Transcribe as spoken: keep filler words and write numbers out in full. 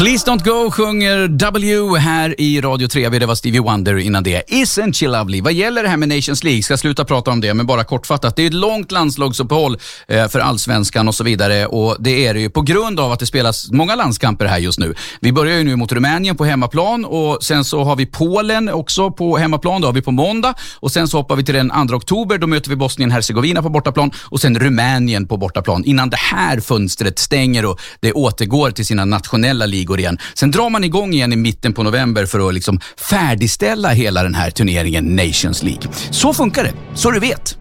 Please Don't Go sjunger W här i Radio tre. Det var Stevie Wonder innan det. Isn't she lovely? Vad gäller det här med Nations League? Ska sluta prata om det, men bara kortfattat. Det är ett långt landslagsuppehåll eh, för allsvenskan och så vidare. Och det är det ju på grund av att det spelas många landskamper här just nu. Vi börjar ju nu mot Rumänien på hemmaplan. Och sen så har vi Polen också på hemmaplan. Då har vi på måndag. Och sen så hoppar vi till den andra oktober. Då möter vi Bosnien-Hercegovina på bortaplan. Och sen Rumänien på bortaplan. Innan det här fönstret stänger och det återgår till sina nationella ligor igen. Sen drar man igång igen i mitten på november för att liksom färdigställa hela den här turneringen Nations League. Så funkar det, så du vet.